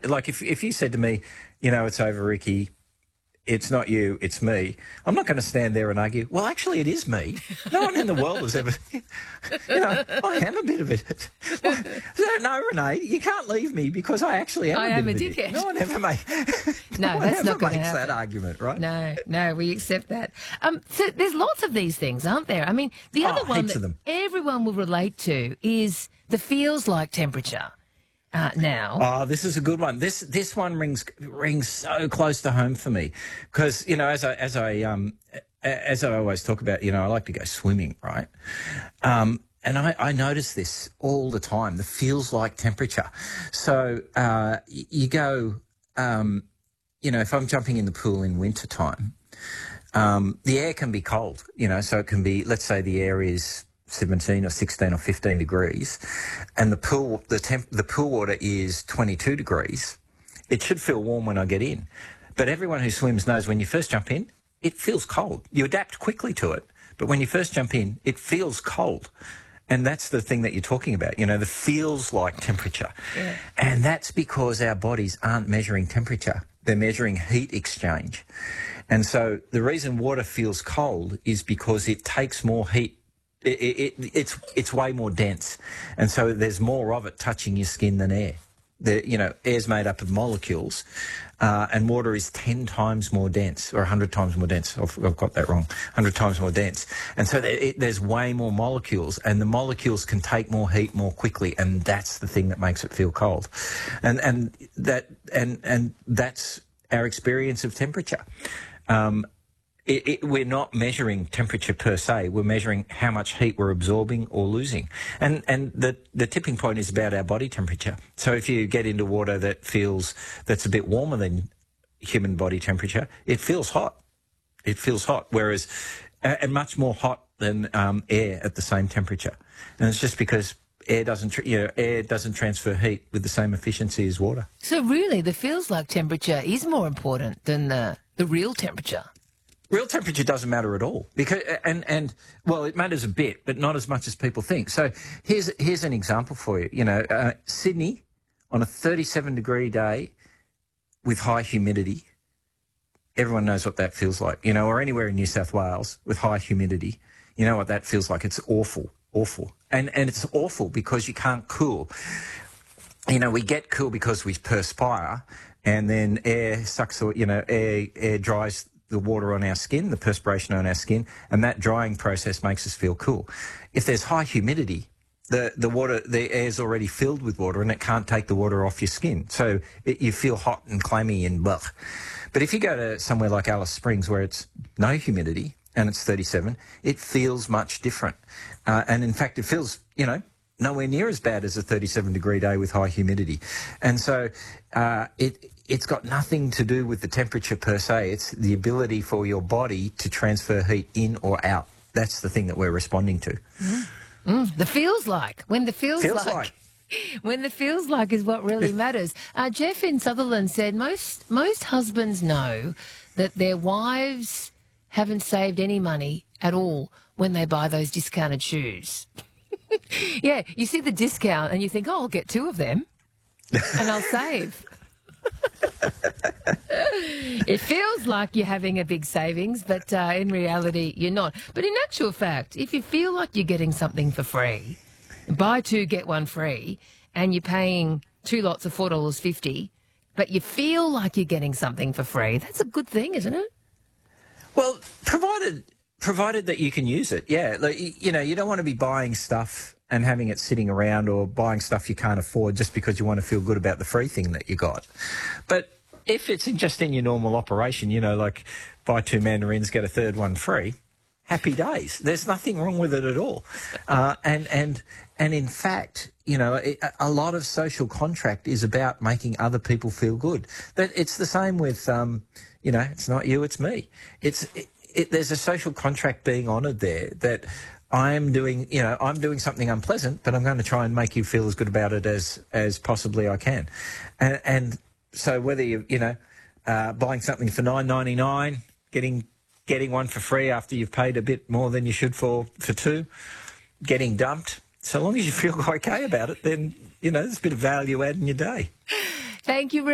Like if you said to me, it's over, Ricky, it's not you, it's me, I'm not going to stand there and argue, well, actually, it is me. No one in the world has ever, I am a bit of it. No, Renee, you can't leave me because I actually am a dickhead. No one ever makes that's not going to happen. that argument, right? No, we accept that. So there's lots of these things, aren't there? I mean, the other one that everyone will relate to is the feels like temperature. Now. Oh, this is a good one. This one rings so close to home for me because as I always talk about, I like to go swimming, right? And I notice this all the time. The feels like temperature. So you go, if I'm jumping in the pool in wintertime, the air can be cold. So it can be. Let's say the air is 17 or 16 or 15 degrees and the pool water is 22 degrees, it should feel warm when I get in. But everyone who swims knows when you first jump in, it feels cold. You adapt quickly to it, but when you first jump in, it feels cold. And that's the thing that you're talking about, the feels like temperature. Yeah. And that's because our bodies aren't measuring temperature. They're measuring heat exchange. And so the reason water feels cold is because it takes more heat. It's way more dense, and so there's more of it touching your skin than air. Air's made up of molecules, and water is 10 times more dense, or 100 times more dense. I've got that wrong. 100 times more dense, and so there's way more molecules, and the molecules can take more heat more quickly, and that's the thing that makes it feel cold, and that's our experience of temperature. We're not measuring temperature per se. We're measuring how much heat we're absorbing or losing. And the tipping point is about our body temperature. So if you get into water that's a bit warmer than human body temperature, it feels hot. It feels hot, whereas and much more hot than air at the same temperature. And it's just because air doesn't transfer heat with the same efficiency as water. So really, the feels like temperature is more important than the real temperature. Real temperature doesn't matter at all because, well, it matters a bit, but not as much as people think. So here's an example for you. Sydney on a 37-degree day with high humidity. Everyone knows what that feels like. Or anywhere in New South Wales with high humidity. You know what that feels like. It's awful, and it's awful because you can't cool. We get cool because we perspire, and then air sucks. Air dries the water on our skin, the perspiration on our skin, and that drying process makes us feel cool. If there's high humidity, the air's already filled with water and it can't take the water off your skin. So you feel hot and clammy and blah. But if you go to somewhere like Alice Springs where it's no humidity and it's 37, it feels much different. And in fact, it feels, nowhere near as bad as a 37-degree day with high humidity. And so it's got nothing to do with the temperature per se. It's the ability for your body to transfer heat in or out. That's the thing that we're responding to. The feels like. When the feels like. When the feels like is what really matters. Jeff in Sutherland said most husbands know that their wives haven't saved any money at all when they buy those discounted shoes. Yeah, you see the discount and you think, I'll get 2 of them and I'll save. It feels like you're having a big savings, but in reality, you're not. But in actual fact, if you feel like you're getting something for free, buy 2, get 1 free, and you're paying 2 lots of $4.50, but you feel like you're getting something for free, that's a good thing, isn't it? Well, provided that you can use it, yeah. Like, you don't want to be buying stuff and having it sitting around or buying stuff you can't afford just because you want to feel good about the free thing that you got. But if it's just in your normal operation, like buy 2 mandarins, get a 3rd one free, happy days. There's nothing wrong with it at all. And in fact, a lot of social contract is about making other people feel good. But it's the same with, it's not you, it's me. There's a social contract being honoured there that I'm doing something unpleasant, but I'm going to try and make you feel as good about it as possibly I can. And so whether you buying something for $9.99, getting one for free after you've paid a bit more than you should for 2, getting dumped, so long as you feel okay about it, then there's a bit of value add in your day. Thank you.